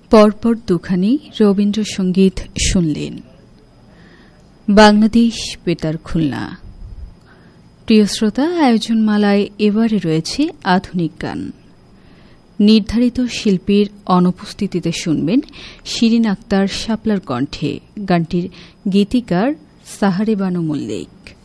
পরপর দুখানি রবীন্দ্রসঙ্গীত শুনলেন। বাংলাদেশ বেতার খুলনা। প্রিয় শ্রোতা, আয়োজনমালায় এবারে রয়েছে আধুনিক গান। নির্ধারিত শিল্পীর অনুপস্থিতিতে শুনবেন শিরিন আক্তার শাপলার কণ্ঠে। গানটির গীতিকার সাহারে বানু মল্লিক।